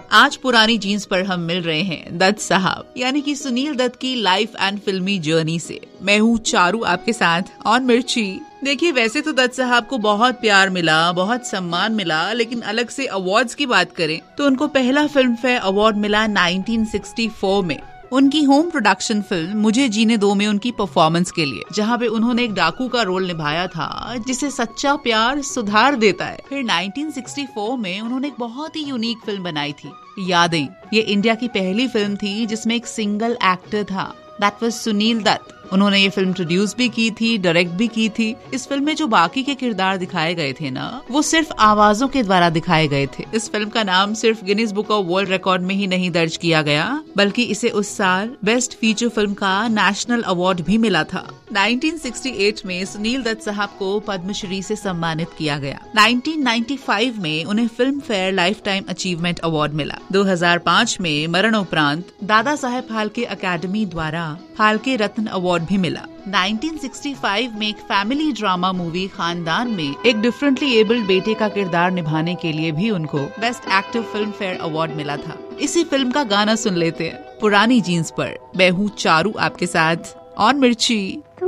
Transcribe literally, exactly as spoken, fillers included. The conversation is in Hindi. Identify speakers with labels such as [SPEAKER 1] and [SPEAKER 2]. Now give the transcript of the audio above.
[SPEAKER 1] आज पुरानी जीन्स पर हम मिल रहे हैं दत्त साहब यानी कि सुनील दत्त की लाइफ एंड फिल्मी जर्नी से। मैं हूँ चारू आपके साथ ऑन मिर्ची। देखिए, वैसे तो दत्त साहब को बहुत प्यार मिला, बहुत सम्मान मिला, लेकिन अलग से अवार्ड्स की बात करें तो उनको पहला फिल्म फेयर अवार्ड मिला नाइनटीन सिक्सटी फोर में उनकी होम प्रोडक्शन फिल्म मुझे जीने दो में उनकी परफॉर्मेंस के लिए, जहां पे उन्होंने एक डाकू का रोल निभाया था जिसे सच्चा प्यार सुधार देता है। फिर नाइनटीन सिक्सटी फोर में उन्होंने एक बहुत ही यूनिक फिल्म बनाई थी, यादें। ये इंडिया की पहली फिल्म थी जिसमें एक सिंगल एक्टर था, दैट वाज सुनील दत्त। उन्होंने ये फिल्म प्रोड्यूस भी की थी, डायरेक्ट भी की थी। इस फिल्म में जो बाकी के किरदार दिखाए गए थे ना, वो सिर्फ आवाजों के द्वारा दिखाए गए थे। इस फिल्म का नाम सिर्फ Guinness book of world record में ही नहीं दर्ज किया गया, बल्कि इसे उस साल बेस्ट फीचर फिल्म का नेशनल अवार्ड भी मिला था। नाइनटीन सिक्सटी एट में सुनील दत्त साहब को पद्मश्री से सम्मानित किया गया। नाइनटीन नाइंटी फाइव में उन्हें film fair life time achievement award मिला। दो हज़ार पाँच में मरण उपरांत दादा साहेब फाल्के अकेडमी द्वारा फाल्के रत्न अवार्ड भी मिला। नाइनटीन सिक्सटी फाइव में एक फैमिली ड्रामा मूवी खानदान में एक डिफरेंटली एबल्ड बेटे का किरदार निभाने के लिए भी उनको best actor film fair award मिला था। इसी फिल्म का गाना सुन लेते हैं, पुरानी जीन्स पर। मैं हूँ चारू आपके साथ ऑन मिर्ची।